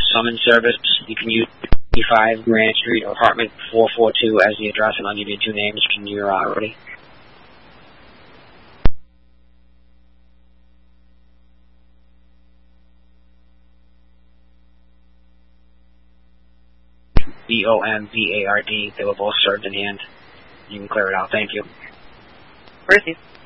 summons service. You can use 55 Grand Street, apartment 442 as the address, and I'll give you 2 names when you're ready. BOMVARD. They were both served in hand. You can clear it out. Thank you. Proceed.